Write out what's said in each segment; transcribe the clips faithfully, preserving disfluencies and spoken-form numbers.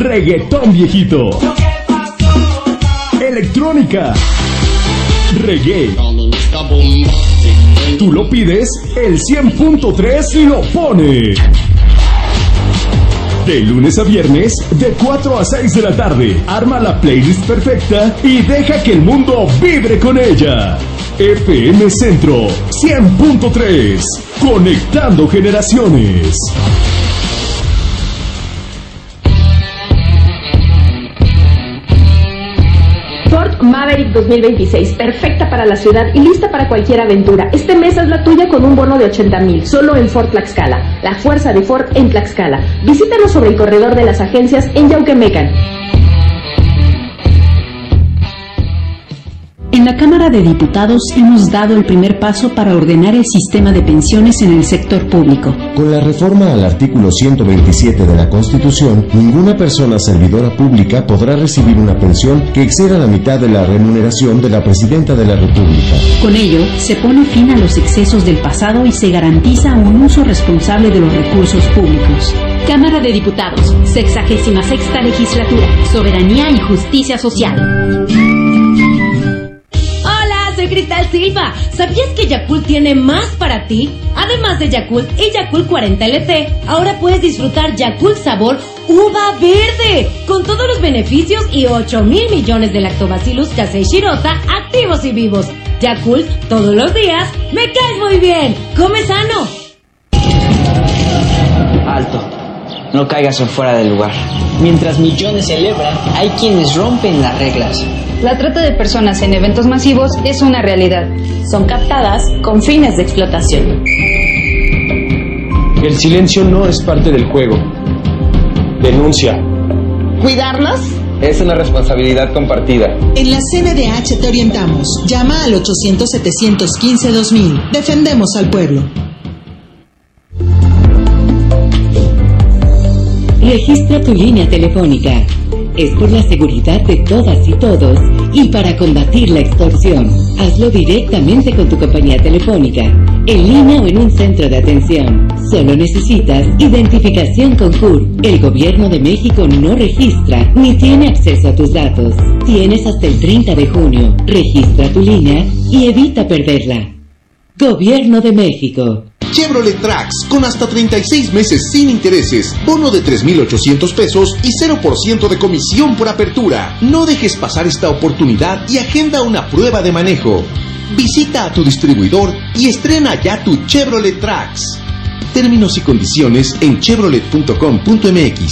reggaetón viejito, electrónica, reggae. Tú lo pides, el cien punto tres lo pone. De lunes a viernes, de cuatro a seis de la tarde, arma la playlist perfecta y deja que el mundo vibre con ella. F M Centro cien punto tres, conectando generaciones. Ford Maverick dos mil veintiséis, perfecta para la ciudad y lista para cualquier aventura. Este mes es la tuya con un bono de ochenta mil, solo en Ford Tlaxcala. La fuerza de Ford en Tlaxcala. Visítanos sobre el corredor de las agencias en Yauquemecan. En la Cámara de Diputados hemos dado el primer paso para ordenar el sistema de pensiones en el sector público. Con la reforma al artículo ciento veintisiete de la Constitución, ninguna persona servidora pública podrá recibir una pensión que exceda la mitad de la remuneración de la Presidenta de la República. Con ello, se pone fin a los excesos del pasado y se garantiza un uso responsable de los recursos públicos. Cámara de Diputados, sexagésima sexta legislatura, soberanía y justicia social. Soy Cristal Silva. ¿Sabías que Yakult tiene más para ti? Además de Yakult y Yakult cuarenta L T, ahora puedes disfrutar Yakult sabor uva verde, con todos los beneficios y ocho mil millones de lactobacillus casei shirota activos y vivos. Yakult, todos los días, me caes muy bien. Come sano. Alto. No caigas en fuera del lugar. Mientras millones celebran, hay quienes rompen las reglas. La trata de personas en eventos masivos es una realidad. Son captadas con fines de explotación. El silencio no es parte del juego. Denuncia. ¿Cuidarnos? Es una responsabilidad compartida. En la C N D H te orientamos. Llama al ochocientos, setecientos quince, dos mil. Defendemos al pueblo. Registra tu línea telefónica. Es por la seguridad de todas y todos y para combatir la extorsión. Hazlo directamente con tu compañía telefónica, en línea o en un centro de atención. Solo necesitas identificación con C U R. El Gobierno de México no registra ni tiene acceso a tus datos. Tienes hasta el treinta de junio. Registra tu línea y evita perderla. Gobierno de México. Chevrolet Trax, con hasta treinta y seis meses sin intereses, bono de tres mil ochocientos pesos y cero por ciento de comisión por apertura. No dejes pasar esta oportunidad y agenda una prueba de manejo. Visita a tu distribuidor y estrena ya tu Chevrolet Trax. Términos y condiciones en chevrolet punto com punto m x.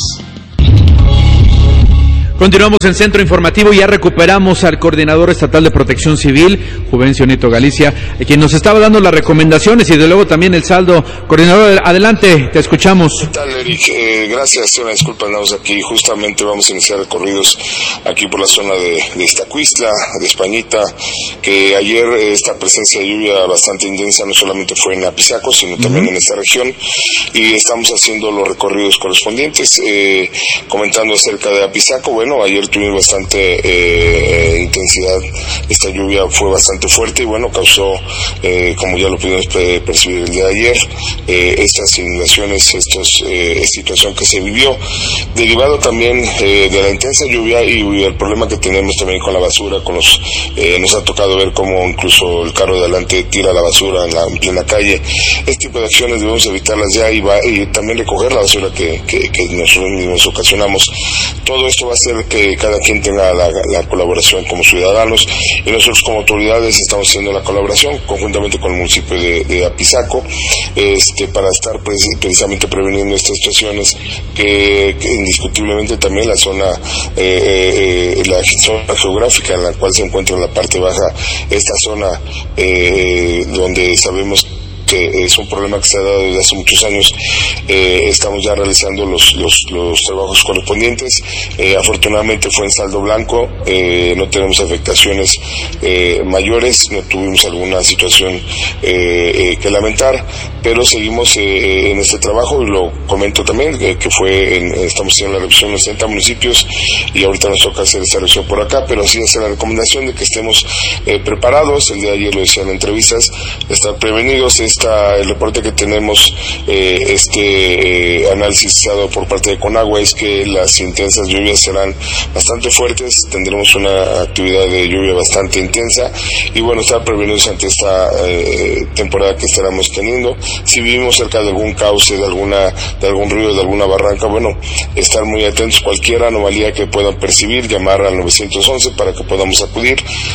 Continuamos en Centro Informativo y ya recuperamos al coordinador estatal de Protección Civil, Juvencio Nieto Galicia, quien nos estaba dando las recomendaciones y de luego también el saldo. Coordinador, adelante, te escuchamos. ¿Qué tal, Eric? Eh, gracias, una disculpa, andamos aquí, justamente vamos a iniciar recorridos aquí por la zona de, de Iztacuistla, de Españita, que ayer eh, esta presencia de lluvia bastante intensa no solamente fue en Apizaco, sino también uh-huh. en esta región, y estamos haciendo los recorridos correspondientes, eh, comentando acerca de Apizaco. Bueno, ayer tuvimos bastante eh, intensidad, esta lluvia fue bastante fuerte y bueno, causó, eh, como ya lo pudimos percibir el día de ayer, eh, estas inundaciones, esta eh, situación que se vivió, derivado también eh, de la intensa lluvia y, y el problema que tenemos también con la basura, con los eh, nos ha tocado ver cómo incluso el carro de adelante tira la basura en la en plena calle. Este tipo de acciones debemos evitarlas ya y, va, y también recoger la basura que, que, que nosotros mismos ocasionamos. Todo esto va a hacer que cada quien tenga la, la colaboración como ciudadanos y nosotros como autoridades estamos haciendo la colaboración conjuntamente con el municipio de, de Apizaco este, para estar precis, precisamente preveniendo estas situaciones que, que indiscutiblemente también la zona eh, eh, la zona geográfica en la cual se encuentra en la parte baja esta zona eh, donde sabemos que es un problema que se ha dado desde hace muchos años. Eh, estamos ya realizando los, los, los trabajos correspondientes. Eh, afortunadamente fue en saldo blanco, eh, no tenemos afectaciones eh, mayores, no tuvimos alguna situación eh, eh, que lamentar, pero seguimos eh, en este trabajo y lo comento también, eh, que fue, en, estamos haciendo la revisión en los treinta municipios y ahorita nos toca hacer esta revisión por acá, pero sí hacer la recomendación de que estemos eh, preparados. El día de ayer lo decían en entrevistas, estar prevenidos es esta, el reporte que tenemos, eh, este eh, análisis dado por parte de Conagua es que las intensas lluvias serán bastante fuertes, tendremos una actividad de lluvia bastante intensa y bueno, estar prevenidos ante esta eh, temporada que estaremos teniendo. Si vivimos cerca de algún cauce, de alguna, de algún río, de alguna barranca, bueno, estar muy atentos, cualquier anomalía que puedan percibir, llamar al nueve once para que podamos acudir.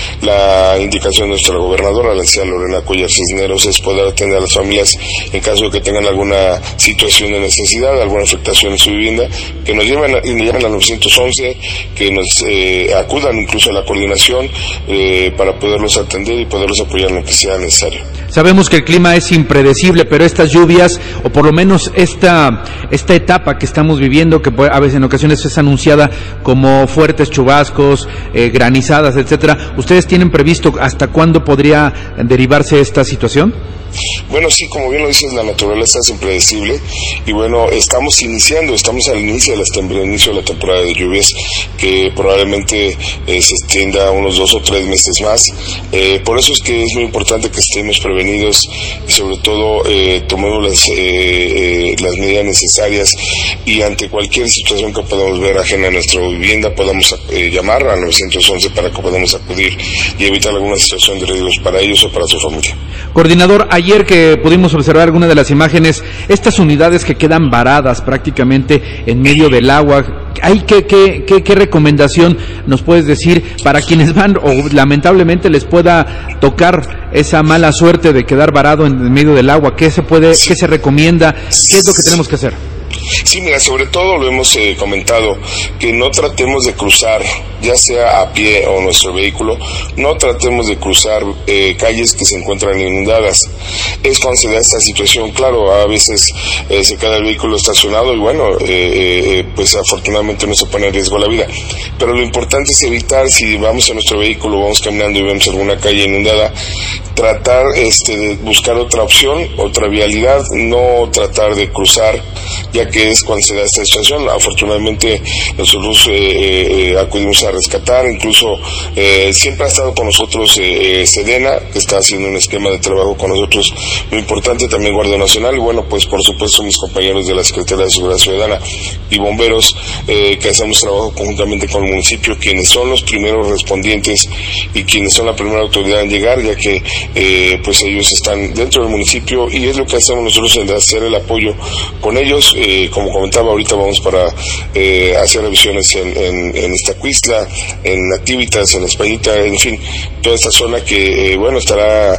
La indicación de nuestra gobernadora, la anciana Lorena Cuellar Cisneros, es poder atender a las familias en caso de que tengan alguna situación de necesidad, alguna afectación en su vivienda, que nos lleven, lleven al nueve once, que nos eh, acudan incluso a la coordinación eh, para poderlos atender y poderlos apoyar en lo que sea necesario. Sabemos que el clima es impredecible, pero estas lluvias, o por lo menos esta, esta etapa que estamos viviendo, que a veces en ocasiones es anunciada como fuertes chubascos, eh, granizadas, etcétera, ¿ustedes tienen previsto hasta cuándo podría derivarse esta situación? Bueno, sí, como bien lo dices, la naturaleza es impredecible y bueno, estamos iniciando, estamos al inicio de la, inicio de la temporada de lluvias que probablemente eh, se extienda unos dos o tres meses más. Eh, por eso es que es muy importante que estemos prevenidos y sobre todo eh, tomemos las, eh, eh, las medidas necesarias y ante cualquier situación que podamos ver ajena a nuestra vivienda podamos eh, llamar al nueve once para que podamos acudir y evitar alguna situación de riesgos para ellos o para su familia. Coordinador, ayer que pudimos observar algunas de las imágenes, estas unidades que quedan varadas prácticamente en medio del agua, ¿hay qué, qué, qué, qué recomendación nos puedes decir para quienes van o lamentablemente les pueda tocar esa mala suerte de quedar varado en medio del agua? ¿Qué se puede, qué se recomienda? ¿Qué es lo que tenemos que hacer? Sí, mira, sobre todo lo hemos eh, comentado, que no tratemos de cruzar, ya sea a pie o nuestro vehículo, no tratemos de cruzar eh, calles que se encuentran inundadas. Es cuando se da esta situación, claro, a veces eh, se queda el vehículo estacionado y bueno, eh, eh, pues afortunadamente no se pone en riesgo la vida. Pero lo importante es evitar, si vamos en nuestro vehículo, vamos caminando y vemos alguna calle inundada, tratar este, de buscar otra opción, otra vialidad, no tratar de cruzar, ya que es cuando se da esta situación. Afortunadamente nosotros eh, eh, acudimos a rescatar, incluso eh, siempre ha estado con nosotros eh, eh, Sedena, que está haciendo un esquema de trabajo con nosotros muy importante, también Guardia Nacional, y bueno, pues por supuesto mis compañeros de la Secretaría de Seguridad Ciudadana y bomberos, eh, que hacemos trabajo conjuntamente con el municipio, quienes son los primeros respondientes y quienes son la primera autoridad en llegar, ya que eh, pues ellos están dentro del municipio y es lo que hacemos nosotros, en hacer el apoyo con ellos. Eh, como comentaba, ahorita vamos para eh, hacer revisiones en, en, en Iztacuistla, en Nativitas, en Españita, en fin, toda esta zona que, eh, bueno, estará,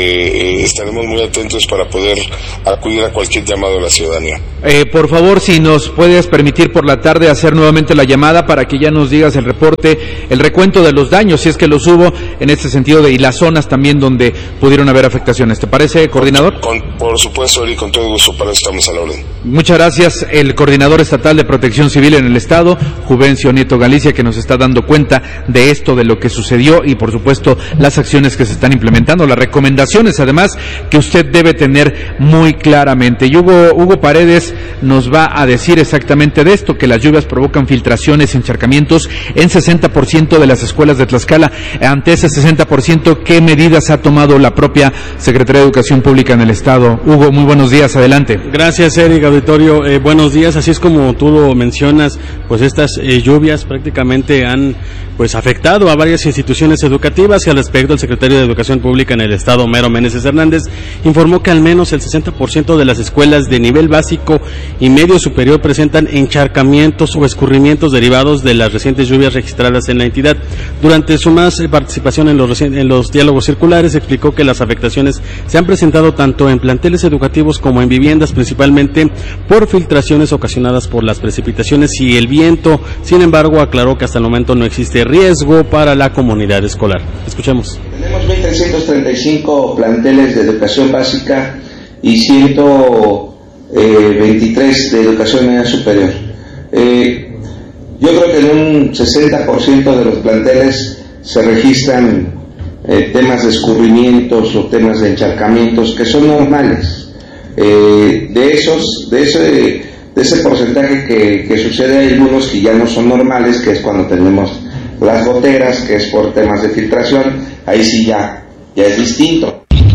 eh, estaremos muy atentos para poder acudir a cualquier llamado de la ciudadanía. Eh, por favor, si nos puedes permitir por la tarde hacer nuevamente la llamada para que ya nos digas el reporte, el recuento de los daños, si es que los hubo, en este sentido, de, y las zonas también donde pudieron haber afectaciones. ¿Te parece, coordinador? Con, con, por supuesto, Eric, con todo gusto, para eso estamos a la orden. Muchas gracias. El coordinador estatal de Protección Civil en el Estado, Juvencio Nieto Galicia, que nos está dando cuenta de esto, de lo que sucedió y, por supuesto, las acciones que se están implementando, las recomendaciones, además, que usted debe tener muy claramente. Y Hugo, Hugo Paredes nos va a decir exactamente de esto, que las lluvias provocan filtraciones, encharcamientos en sesenta por ciento de las escuelas de Tlaxcala. Ante ese sesenta por ciento, ¿qué medidas ha tomado la propia Secretaría de Educación Pública en el Estado? Hugo, muy buenos días, adelante. Gracias, Eric, auditorio, eh, buenos días. Así es como tú lo mencionas, pues estas eh, lluvias prácticamente han pues afectado a varias instituciones educativas, y al respecto el secretario de Educación Pública en el Estado, Homero Meneses Hernández, informó que al menos el sesenta por ciento de las escuelas de nivel básico y medio superior presentan encharcamientos o escurrimientos derivados de las recientes lluvias registradas en la entidad. Durante su más participación en los, en los diálogos circulares, explicó que las afectaciones se han presentado tanto en planteles educativos como en viviendas, principalmente por filtraciones ocasionadas por las precipitaciones y el viento. Sin embargo, aclaró que hasta el momento no existe riesgo para la comunidad escolar. Escuchemos. Tenemos mil trescientos treinta y cinco planteles de educación básica y ciento veintitrés de educación media superior. Eh, yo creo que en un sesenta por ciento de los planteles se registran eh, temas de escurrimientos o temas de encharcamientos que son normales. Eh, de esos, de ese, de ese porcentaje que, que sucede, hay algunos que ya no son normales, que es cuando tenemos las goteras, que es por temas de filtración, ahí sí ya, ya es distinto.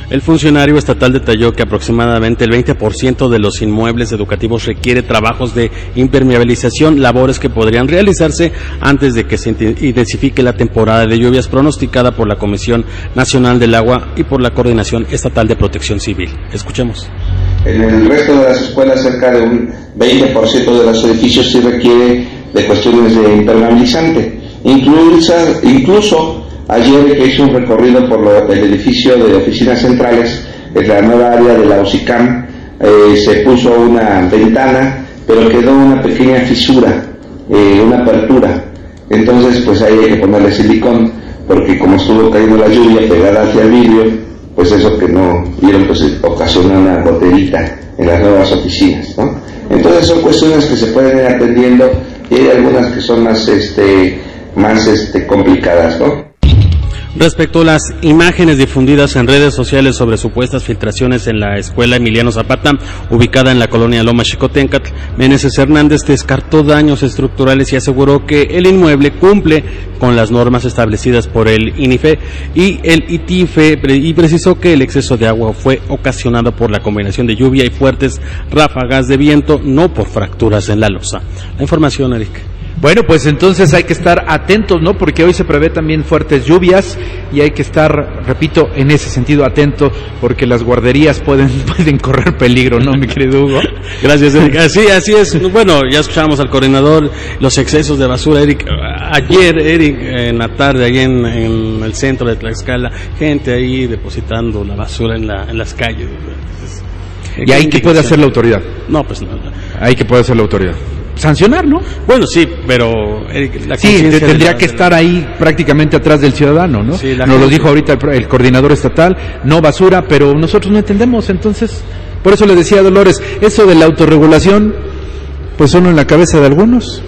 El funcionario estatal detalló que aproximadamente el veinte por ciento de los inmuebles educativos requiere trabajos de impermeabilización, labores que podrían realizarse antes de que se intensifique la temporada de lluvias pronosticada por la Comisión Nacional del Agua y por la Coordinación Estatal de Protección Civil. Escuchemos. En el resto de las escuelas, cerca de un veinte por ciento de los edificios sí requiere de cuestiones de impermeabilizante. Incluso, incluso ayer que hice un recorrido por lo, el edificio de oficinas centrales, en la nueva área de la OSICAM, eh, se puso una ventana, pero quedó una pequeña fisura, eh, una apertura. Entonces, pues ahí hay que ponerle silicón, porque como estuvo cayendo la lluvia pegada hacia el vidrio, pues eso que no vieron, pues ocasionó una goterita en las nuevas oficinas, ¿no? Entonces son cuestiones que se pueden ir atendiendo y hay algunas que son más, este, más, este, complicadas, ¿no? Respecto a las imágenes difundidas en redes sociales sobre supuestas filtraciones en la escuela Emiliano Zapata, ubicada en la colonia Loma Xicoténcatl, Meneses Hernández descartó daños estructurales y aseguró que el inmueble cumple con las normas establecidas por el INIFE y el ITIFE, y precisó que el exceso de agua fue ocasionado por la combinación de lluvia y fuertes ráfagas de viento, no por fracturas en la losa. La información, Eric. Bueno, pues entonces hay que estar atentos, ¿no? Porque hoy se prevé también fuertes lluvias y hay que estar, repito, en ese sentido atento, porque las guarderías pueden pueden correr peligro, ¿no, mi querido Hugo? Gracias, Eric. Así, así es. Bueno, ya escuchamos al coordinador, los excesos de basura, Eric. Ayer, Eric, en la tarde, ahí en, en el centro de Tlaxcala, gente ahí depositando la basura en, la, en las calles. Entonces, ¿y ahí qué puede hacer la autoridad? No, pues no. Ahí qué puede hacer la autoridad. Sancionar, ¿no? Bueno, sí, pero Eric, la sí, tendría que estar ahí prácticamente atrás del ciudadano, ¿no? Sí, nos lo dijo ahorita el, el coordinador estatal, no basura, pero nosotros no entendemos, entonces, por eso le decía a Dolores, eso de la autorregulación, pues solo en la cabeza de algunos,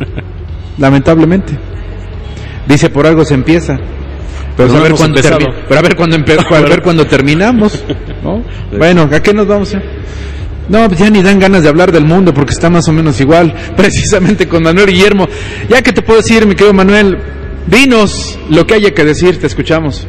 lamentablemente. Dice, por algo se empieza. Pero, pero, a, ver cuando termi- pero a ver cuándo empe- a ver cuándo terminamos, ¿no? Sí. Bueno, ¿a qué nos vamos a...? No, pues ya ni dan ganas de hablar del mundo porque está más o menos igual, precisamente con Manuel Guillermo. Ya que te puedo decir, mi querido Manuel, dinos lo que haya que decir, te escuchamos.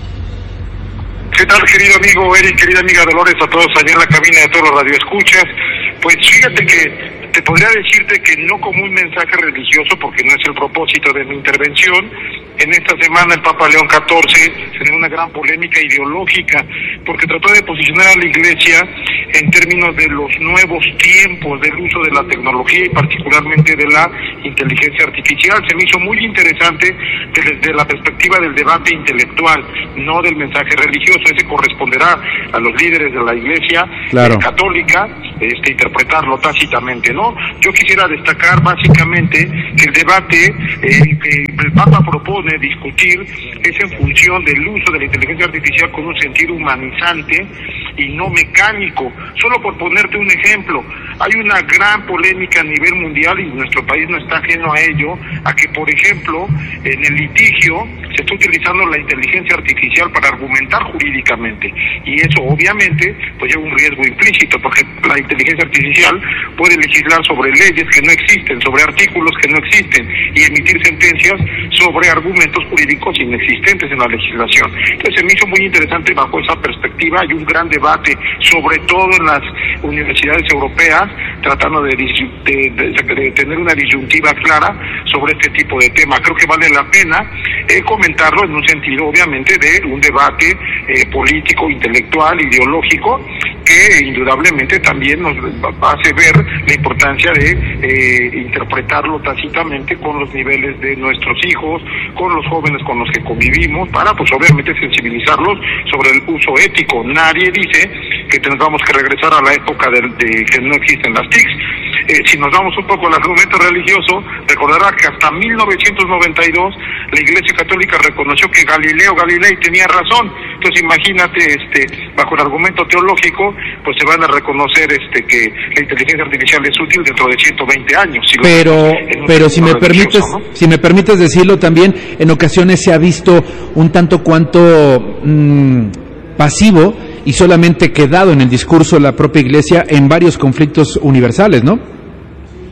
¿Qué tal, querido amigo Eric, querida amiga Dolores, a todos allá en la cabina de todos los radioescuchas? Pues fíjate que te podría decirte que no como un mensaje religioso, porque no es el propósito de mi intervención. En esta semana el Papa León catorce generó una gran polémica ideológica, porque trató de posicionar a la Iglesia en términos de los nuevos tiempos del uso de la tecnología y particularmente de la inteligencia artificial. Se me hizo muy interesante desde la perspectiva del debate intelectual, no del mensaje religioso. Ese corresponderá a los líderes de la Iglesia claro. eh, católica, este, interpretarlo tácitamente, ¿no? Yo quisiera destacar básicamente que el debate eh, que el Papa propone discutir es en función del uso de la inteligencia artificial con un sentido humanizante y no mecánico. Solo por ponerte un ejemplo, hay una gran polémica a nivel mundial y nuestro país no está ajeno a ello, a que por ejemplo en el litigio se está utilizando la inteligencia artificial para argumentar jurídicamente, y eso obviamente pues lleva un riesgo implícito, porque la inteligencia artificial puede legislar sobre leyes que no existen, sobre artículos que no existen, y emitir sentencias sobre argumentos jurídicos inexistentes en la legislación. Entonces se me hizo muy interesante bajo esa perspectiva. Hay un gran debate, sobre todo en las universidades europeas, tratando de, de, de, de tener una disyuntiva clara sobre este tipo de tema. Creo que vale la pena eh, comentarlo en un sentido, obviamente, de un debate eh, político, intelectual, ideológico, que indudablemente también nos hace ver la importancia de eh, interpretarlo tácitamente con los niveles de nuestros hijos, con los jóvenes con los que convivimos, para pues obviamente sensibilizarlos sobre el uso ético. Nadie dice que tengamos que regresar a la época de, de que no existen las T I Cs. Eh, si nos vamos un poco al argumento religioso, recordará que hasta mil novecientos noventa y dos la Iglesia Católica reconoció que Galileo Galilei tenía razón. Entonces imagínate, este, bajo el argumento teológico, pues se van a reconocer este que la inteligencia artificial es útil dentro de ciento veinte años. Si pero pero si me permites, ¿no? si me permites decirlo también, en ocasiones se ha visto un tanto cuanto mmm, pasivo y solamente quedado en el discurso de la propia Iglesia en varios conflictos universales, ¿no?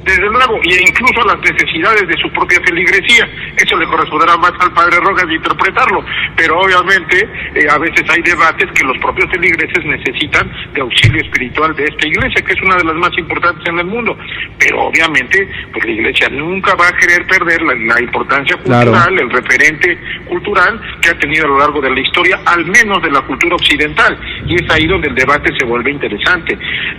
desde luego, e incluso a las necesidades de su propia feligresía. Eso le corresponderá más al padre Rojas de interpretarlo, pero obviamente eh, a veces hay debates que los propios feligreses necesitan de auxilio espiritual de esta iglesia, que es una de las más importantes en el mundo, pero obviamente pues la iglesia nunca va a querer perder la, la importancia cultural, claro, el referente cultural que ha tenido a lo largo de la historia, al menos de la cultura occidental, y es ahí donde el debate se vuelve interesante.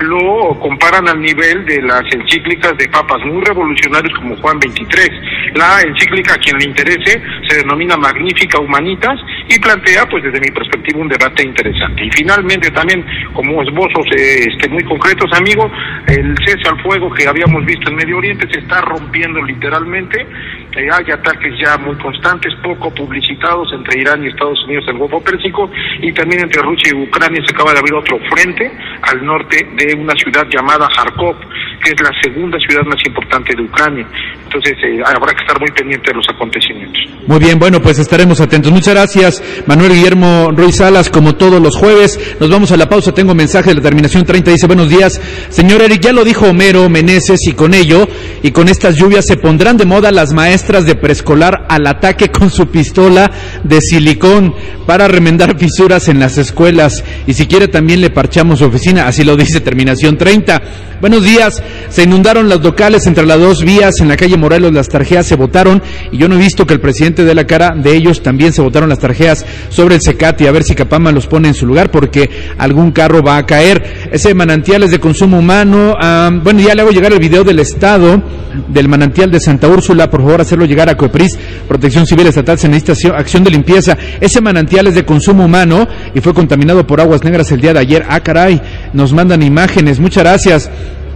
Lo comparan al nivel de las encíclicas de papas muy revolucionarios como Juan veintitrés. La encíclica, a quien le interese, se denomina Magnificat Humanitas y plantea, pues desde mi perspectiva, un debate interesante. Y finalmente también, como esbozos eh, este, muy concretos, amigo, el cese al fuego que habíamos visto en Medio Oriente se está rompiendo literalmente. Eh, hay ataques ya muy constantes, poco publicitados entre Irán y Estados Unidos en el Golfo Pérsico, y también entre Rusia y Ucrania se acaba de abrir otro frente al norte de una ciudad llamada Kharkov, que es la segunda ciudad más importante de Ucrania. Entonces eh, habrá que estar muy pendiente de los acontecimientos. Muy bien, bueno, pues estaremos atentos. Muchas gracias, Manuel Guillermo Ruiz Salas, como todos los jueves. Nos vamos a la pausa. Tengo mensaje de la terminación treinta. Dice: buenos días, señor Eric, ya lo dijo Homero Meneses, y con ello y con estas lluvias se pondrán de moda las maestras de preescolar al ataque con su pistola de silicón para remendar fisuras en las escuelas, y si quiere también le parchamos su oficina. Así lo dice terminación treinta. Buenos días, se inundaron las locales entre las dos vías en la calle Morelos, las tarjeas se botaron y yo no he visto que el presidente dé la cara de ellos. También se botaron las tarjeas sobre el Cecati, a ver si Capama los pone en su lugar porque algún carro va a caer. Ese manantial es de consumo humano. Ah, bueno, ya le hago llegar el video del estado del manantial de Santa Úrsula, por favor hacerlo llegar a COEPRIS, Protección Civil Estatal, se necesita acción de limpieza. Ese manantial es de consumo humano y fue contaminado por aguas negras el día de ayer. Ah, caray, nos mandan imágenes, muchas gracias.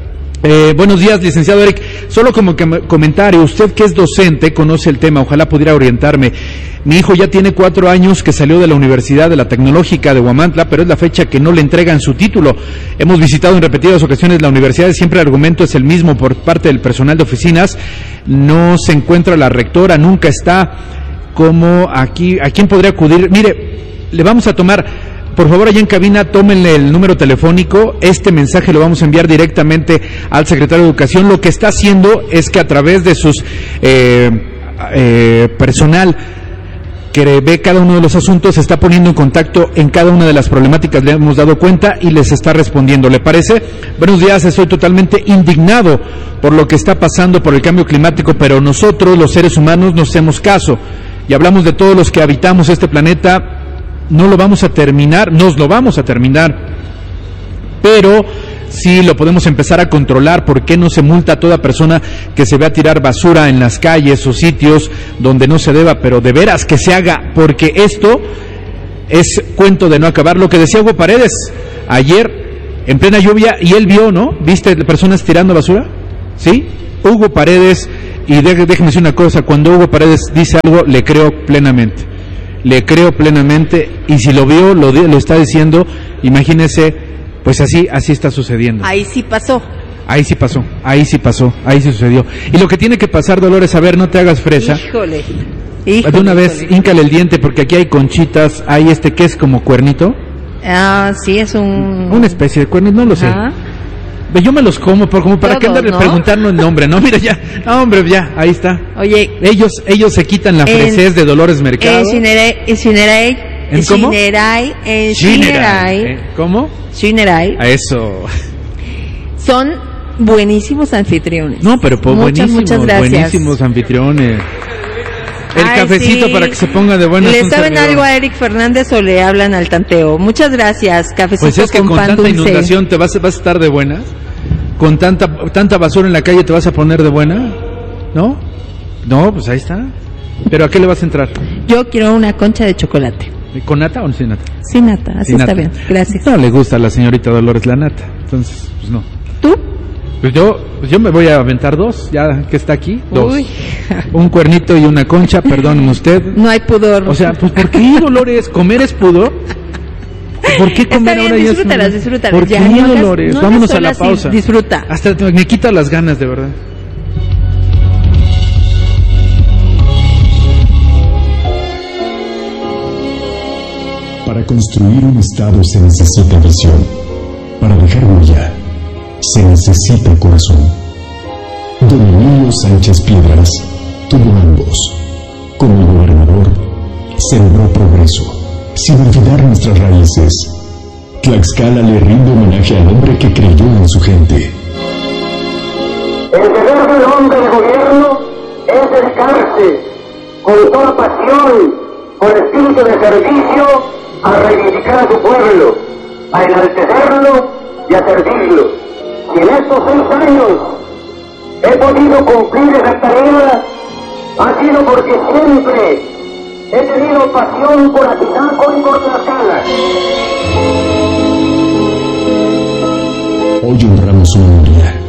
Eh, buenos días, licenciado Eric. Solo como que comentario, usted que es docente, conoce el tema, ojalá pudiera orientarme. Mi hijo ya tiene cuatro años que salió de la Universidad de la Tecnológica de Huamantla, pero es la fecha que no le entregan su título. Hemos visitado en repetidas ocasiones la universidad y siempre el argumento es el mismo por parte del personal de oficinas. No se encuentra la rectora, nunca está. Como aquí, ¿a quién podría acudir? Mire, le vamos a tomar... Por favor, allá en cabina, tómenle el número telefónico. Este mensaje lo vamos a enviar directamente al secretario de Educación. Lo que está haciendo es que a través de sus eh, eh, personal que ve cada uno de los asuntos, se está poniendo en contacto en cada una de las problemáticas, le hemos dado cuenta y les está respondiendo. ¿Le parece? Buenos días, estoy totalmente indignado por lo que está pasando por el cambio climático, pero nosotros, los seres humanos, no hacemos caso y hablamos de todos los que habitamos este planeta. No lo vamos a terminar, nos lo vamos a terminar, pero sí lo podemos empezar a controlar. ¿Por qué no se multa a toda persona que se vea tirar basura en las calles o sitios donde no se deba? Pero de veras que se haga, porque esto es cuento de no acabar. Lo que decía Hugo Paredes ayer en plena lluvia, y él vio, ¿no? ¿Viste personas tirando basura? ¿Sí? Hugo Paredes, y déjenme decir una cosa, cuando Hugo Paredes dice algo, le creo plenamente. Le creo plenamente, y si lo vio, lo, lo está diciendo, imagínese, pues así, así está sucediendo. Ahí sí pasó. Ahí sí pasó, ahí sí pasó, ahí sí sucedió. Y lo que tiene que pasar, Dolores, a ver, no te hagas fresa. Híjole. Híjole de una vez, híjole. híncale el diente, porque aquí hay conchitas, hay este que es como cuernito. Ah, sí, es un... Una especie de cuernito, no lo sé. Ajá. Yo me los como, por, como para Todos, que andarle ¿no? preguntando el nombre, ¿no? Mira ya, no, hombre, ya, ahí está. Oye, ellos ellos se quitan la fresez de Dolores Mercado. En Cineray, en Cineray, ¿En cómo? Cineray, en Cineray. ¿Cómo? Cineray. A eso. Son buenísimos anfitriones. No, pero pues muchas, buenísimos, muchas gracias. buenísimos anfitriones. El Ay, cafecito sí. para que se ponga de buenas. ¿Le un saben servidor. algo a Eric Fernández o le hablan al tanteo? Muchas gracias, cafecito Pues es que con, con pan tanta dulce. inundación te vas, vas a estar de buenas. Con tanta tanta basura en la calle te vas a poner de buena, ¿no? No, pues ahí está. ¿Pero a qué le vas a entrar? Yo quiero una concha de chocolate. ¿Con nata o sin nata? Sin nata, así Sin está nata. bien, gracias. No le gusta a la señorita Dolores la nata, entonces, pues no. ¿Tú? Pues yo, pues yo me voy a aventar dos, ya que está aquí, dos. Uy. Un cuernito y una concha, perdónenme usted. No hay pudor. O sea, pues ¿por qué, Dolores? ¿Comer es pudor? ¿Por qué comer Está bien, ahora ya es disfrútalas, pudor? disfrútalas. ¿Por qué, Ya, no hagas- Dolores? no hagas Vámonos a sola la así, pausa. disfruta. Hasta me quita las ganas, de verdad. Para construir un Estado se necesita visión. Para dejar huella, se necesita corazón. Don Emilio Sánchez Piedras tuvo ambos. Como gobernador, sembró progreso, sin olvidar nuestras raíces. Tlaxcala le rinde homenaje al hombre que creyó en su gente. El deber del hombre de gobierno es dedicarse con toda pasión, con espíritu de servicio, a reivindicar a su pueblo, a enaltecerlo y a servirlo. Y en estos seis años he podido cumplir esa tarea, ha sido porque siempre he tenido pasión por Atizaco y por Tlaxcala. Hoy honramos su memoria